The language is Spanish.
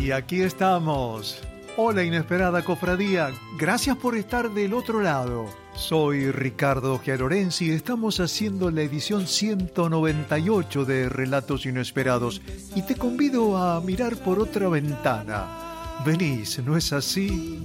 Y aquí estamos. Hola inesperada cofradía, gracias por estar del otro lado. Soy Ricardo Gialorenzi y estamos haciendo la edición 198 de Relatos Inesperados y te convido a mirar por otra ventana. Venís, ¿no es así?